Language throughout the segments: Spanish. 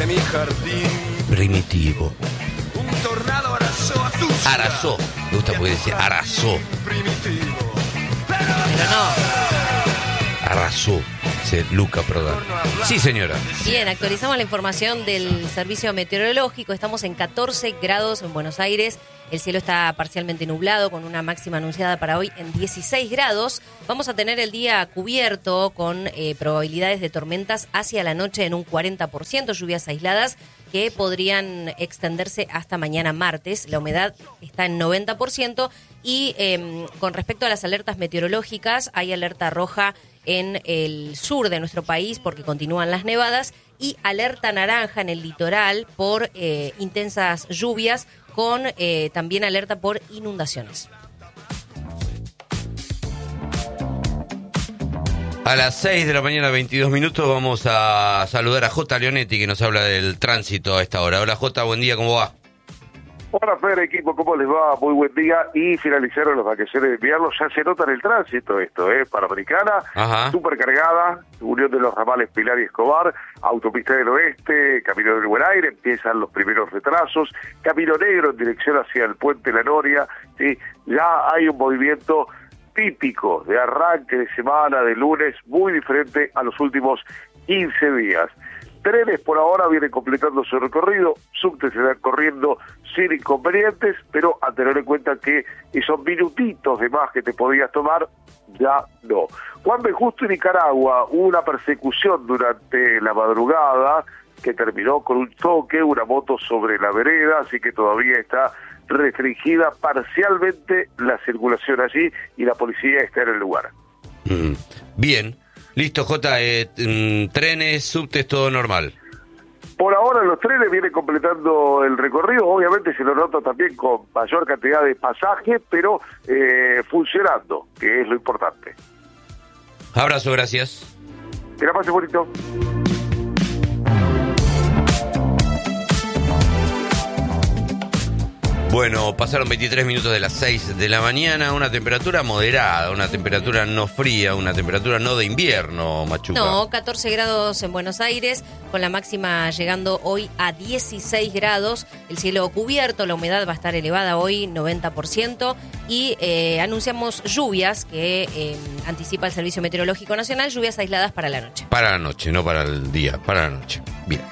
de mi jardín. Primitivo. Un tornado Arrasó. Me gusta porque dice arrasó. Primitivo. Pero no. Arrasó. Dice Luca Prodan. Sí, señora. Bien, actualizamos la información del servicio meteorológico. Estamos en 14 grados en Buenos Aires. El cielo está parcialmente nublado con una máxima anunciada para hoy en 16 grados. Vamos a tener el día cubierto con probabilidades de tormentas hacia la noche en un 40%, lluvias aisladas que podrían extenderse hasta mañana martes. La humedad está en 90% y con respecto a las alertas meteorológicas, hay alerta roja en el sur de nuestro país porque continúan las nevadas y alerta naranja en el litoral por intensas lluvias con también alerta por inundaciones. A las 6 de la mañana, 22 minutos, vamos a saludar a J. Leonetti, que nos habla del tránsito a esta hora. Hola, J, buen día, ¿cómo va? Hola, Fer, equipo, ¿cómo les va? Muy buen día. Y finalizaron las vacaciones de invierno. Ya se nota en el tránsito esto, Panamericana, súper cargada, unión de los ramales Pilar y Escobar, autopista del Oeste, Camino del Buen Aire, empiezan los primeros retrasos, Camino Negro en dirección hacia el Puente La Noria, ¿sí? Ya hay un movimiento típico de arranque de semana, de lunes, muy diferente a los últimos 15 días. Trenes por ahora vienen completando su recorrido, subtes se van corriendo sin inconvenientes, pero a tener en cuenta que esos minutitos de más que te podías tomar, ya no. Juan B. Justo en Nicaragua, hubo una persecución durante la madrugada que terminó con un choque, una moto sobre la vereda, así que todavía está restringida parcialmente la circulación allí y la policía está en el lugar. Bien. Listo, Jota, trenes, subtes, todo normal. Por ahora los trenes vienen completando el recorrido, obviamente se lo nota también con mayor cantidad de pasajes, pero funcionando, que es lo importante. Abrazo, gracias. Que la pase bonito. Bueno, pasaron 23 minutos de las 6 de la mañana, una temperatura moderada, una temperatura no fría, una temperatura no de invierno, Machuca. No, 14 grados en Buenos Aires, con la máxima llegando hoy a 16 grados, el cielo cubierto, la humedad va a estar elevada hoy, 90%, y anunciamos lluvias que anticipa el Servicio Meteorológico Nacional, lluvias aisladas para la noche. Para la noche, no para el día, para la noche. Bien.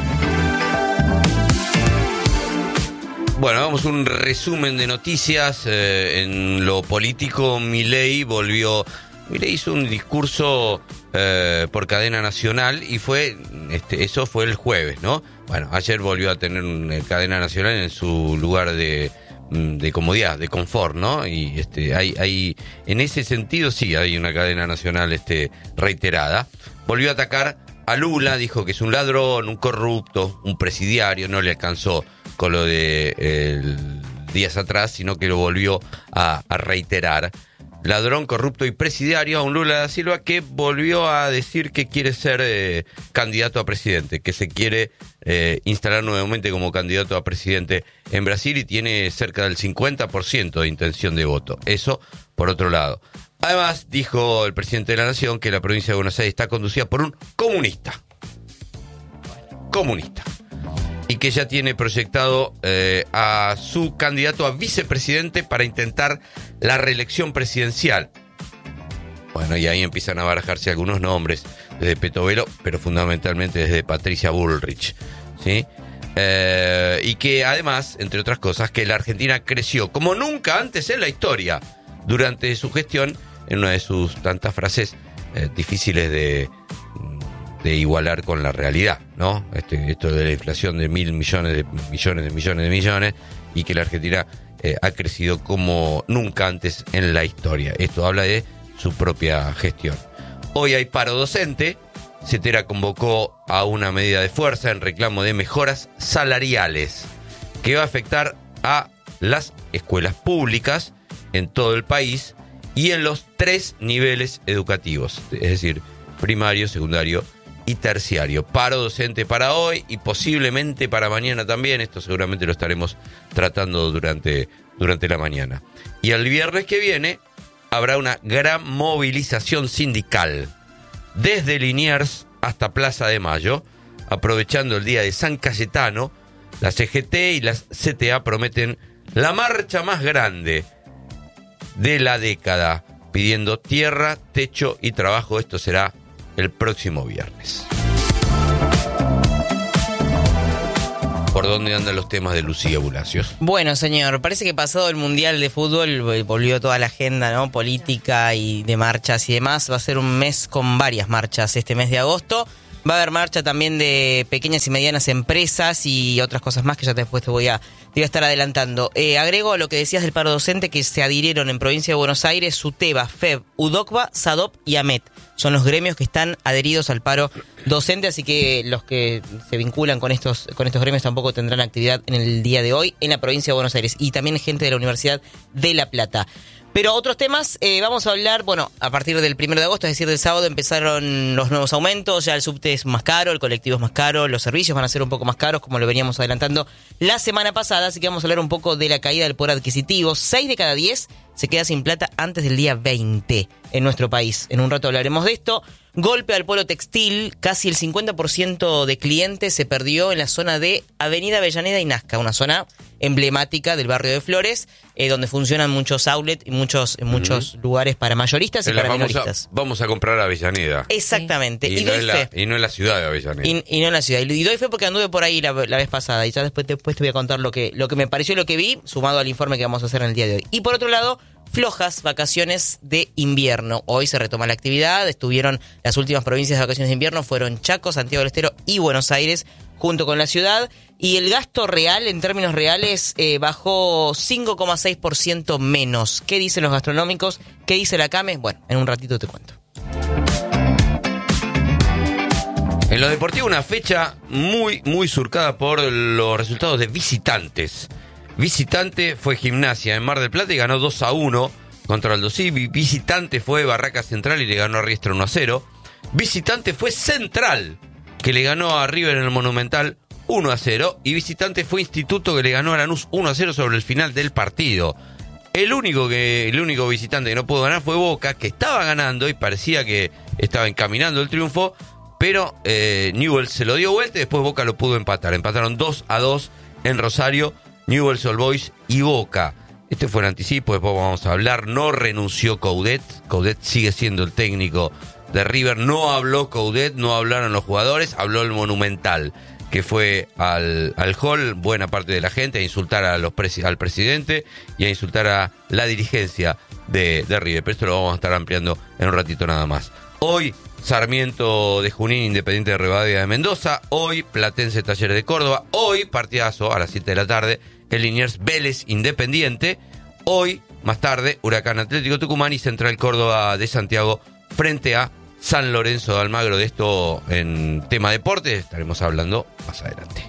Bueno, vamos a un resumen de noticias. En lo político, Milei hizo un discurso por cadena nacional y eso fue el jueves, ¿no? Bueno, ayer volvió a tener una cadena nacional en su lugar de comodidad, de confort, ¿no? Y hay en ese sentido sí hay una cadena nacional reiterada. Volvió a atacar a Lula, dijo que es un ladrón, un corrupto, un presidiario, no le alcanzó con lo de días atrás, sino que lo volvió a reiterar. Ladrón, corrupto y presidiario a un Lula da Silva que volvió a decir que quiere ser candidato a presidente, que se quiere instalar nuevamente como candidato a presidente en Brasil y tiene cerca del 50% de intención de voto. Eso por otro lado. Además, dijo el presidente de la Nación que la provincia de Buenos Aires está conducida por un comunista. Y que ya tiene proyectado a su candidato a vicepresidente para intentar la reelección presidencial. Bueno, y ahí empiezan a barajarse algunos nombres, desde Petovelo, pero fundamentalmente desde Patricia Bullrich, ¿sí? Y que además, entre otras cosas, que la Argentina creció como nunca antes en la historia durante su gestión, en una de sus tantas frases difíciles de igualar con la realidad, ¿no? Esto de la inflación de 1.000 millones, y que la Argentina ha crecido como nunca antes en la historia. Esto habla de su propia gestión. Hoy hay paro docente. CETERA convocó a una medida de fuerza en reclamo de mejoras salariales que va a afectar a las escuelas públicas en todo el país y en los 3 niveles educativos, es decir, primario, secundario y terciario. Paro docente para hoy y posiblemente para mañana también. Esto seguramente lo estaremos tratando durante la mañana. Y el viernes que viene habrá una gran movilización sindical desde Liniers hasta Plaza de Mayo, aprovechando el día de San Cayetano, la CGT y las CTA prometen la marcha más grande de la década, pidiendo tierra, techo y trabajo. Esto será el próximo viernes. ¿Por dónde andan los temas de Lucía Bulacios? Bueno, señor, parece que pasado el Mundial de Fútbol volvió toda la agenda, ¿no? Política y de marchas y demás. Va a ser un mes con varias marchas este mes de agosto. Va a haber marcha también de pequeñas y medianas empresas y otras cosas más que ya después te voy a estar adelantando. Agrego a lo que decías del paro docente que se adhirieron en Provincia de Buenos Aires SUTEBA, FEB, UDOCBA, SADOP y AMET. Son los gremios que están adheridos al paro docente, así que los que se vinculan con estos gremios tampoco tendrán actividad en el día de hoy en la Provincia de Buenos Aires. Y también gente de la Universidad de La Plata. Pero otros temas, vamos a hablar, bueno, a partir del 1 de agosto, es decir, del sábado, empezaron los nuevos aumentos, ya el subte es más caro, el colectivo es más caro, los servicios van a ser un poco más caros, como lo veníamos adelantando la semana pasada, así que vamos a hablar un poco de la caída del poder adquisitivo. 6 de cada 10 se queda sin plata antes del día 20 en nuestro país. En un rato hablaremos de esto. Golpe al polo textil, casi el 50% de clientes se perdió en la zona de Avenida Avellaneda y Nazca, una zona emblemática del barrio de Flores, donde funcionan muchos outlets y muchos lugares para mayoristas y para minoristas. Vamos a comprar a Avellaneda. Exactamente. Y no en la ciudad de Avellaneda. Y no en la ciudad. Y doy fe porque anduve por ahí la vez pasada y ya después te voy a contar lo que me pareció y lo que vi, sumado al informe que vamos a hacer en el día de hoy. Y por otro lado, flojas vacaciones de invierno. Hoy se retoma la actividad. Estuvieron las últimas provincias de vacaciones de invierno, fueron Chaco, Santiago del Estero y Buenos Aires, junto con la ciudad. Y el gasto real, en términos reales, bajó 5,6% menos. ¿Qué dicen los gastronómicos? ¿Qué dice la CAME? Bueno, en un ratito te cuento. En lo deportivo, una fecha muy, muy surcada por los resultados de visitantes. Visitante fue Gimnasia en Mar del Plata y ganó 2-1 contra Aldo Civi. Visitante fue Barraca Central y le ganó a Riestra 1-0. Visitante fue Central, que le ganó a River en el Monumental 1-0. Y visitante fue Instituto, que le ganó a Lanús 1-0 sobre el final del partido. El único visitante que no pudo ganar fue Boca, que estaba ganando y parecía que estaba encaminando el triunfo, pero Newell's se lo dio vuelta y después Boca lo pudo empatar. Empataron 2-2 en Rosario, Newell's Old Boys y Boca. Este fue el anticipo, después vamos a hablar. No renunció Coudet. Coudet sigue siendo el técnico de River. No habló Coudet, no hablaron los jugadores, habló el Monumental, que fue al hall, buena parte de la gente, a insultar al presidente y a insultar a la dirigencia de River. Pero esto lo vamos a estar ampliando en un ratito nada más. Hoy, Sarmiento de Junín, Independiente de Rivadavia de Mendoza. Hoy, Platense Talleres de Córdoba. Hoy, partidazo a las 7 de la tarde, el Liniers Vélez Independiente. Hoy, más tarde, Huracán Atlético Tucumán y Central Córdoba de Santiago frente a San Lorenzo de Almagro. De esto en tema deporte estaremos hablando más adelante.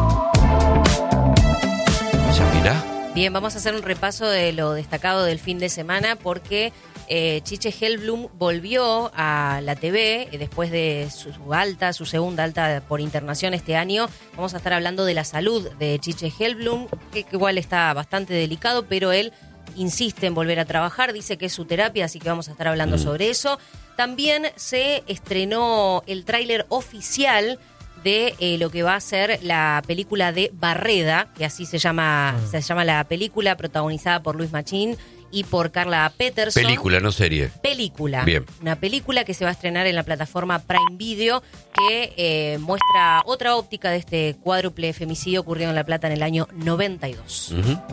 Yamila. Bien, vamos a hacer un repaso de lo destacado del fin de semana porque Chiche Hellblum volvió a la TV después de su segunda alta por internación este año. Vamos a estar hablando de la salud de Chiche Hellblum, que igual está bastante delicado, pero él insiste en volver a trabajar, dice que es su terapia, así que vamos a estar hablando sobre eso. También se estrenó el tráiler oficial de lo que va a ser la película de Barreda, que así se llama la película, protagonizada por Luis Machín y por Carla Peterson. Película, no serie. Película. Bien. Una película que se va a estrenar en la plataforma Prime Video, que muestra otra óptica de este cuádruple femicidio ocurrido en La Plata en el año 92.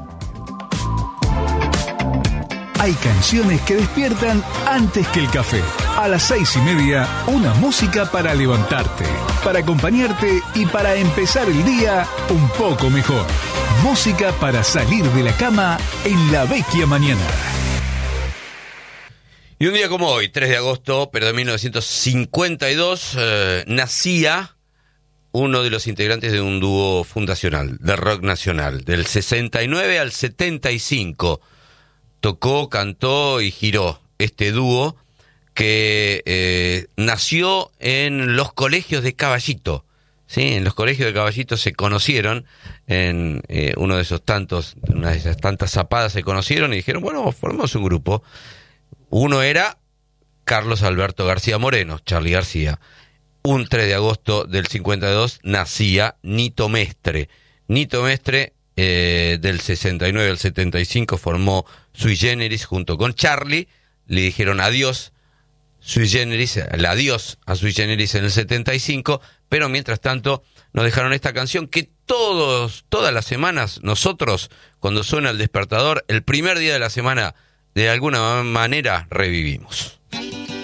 Hay canciones que despiertan antes que el café. A las 6:30, una música para levantarte, para acompañarte y para empezar el día un poco mejor. Música para salir de la cama en la vecchia mañana. Y un día como hoy, 3 de agosto, pero de 1952, nacía uno de los integrantes de un dúo fundacional de rock nacional. Del 69 al 75 tocó, cantó y giró este dúo que nació en los colegios de Caballito. Sí, en los colegios de Caballito se conocieron, en una de esas tantas zapadas se conocieron y dijeron, bueno, formemos un grupo. Uno era Carlos Alberto García Moreno, Charly García. un 3 de agosto del 52 nacía Nito Mestre. Nito Mestre, del 69 al 75, formó Sui Generis junto con Charlie. Le dijeron adiós Sui Generis, el adiós a Sui Generis en el 75, pero mientras tanto nos dejaron esta canción que todas las semanas nosotros, cuando suena el despertador, el primer día de la semana, de alguna manera revivimos.